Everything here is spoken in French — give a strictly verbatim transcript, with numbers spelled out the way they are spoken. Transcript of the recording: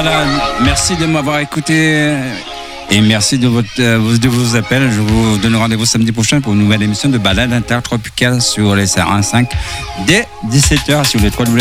Voilà, merci de m'avoir écouté et merci de, votre, de vos appels. Je vous donne rendez-vous samedi prochain pour une nouvelle émission de Balade Intertropicale sur les C R un point cinq dès dix-sept heures sur les w w w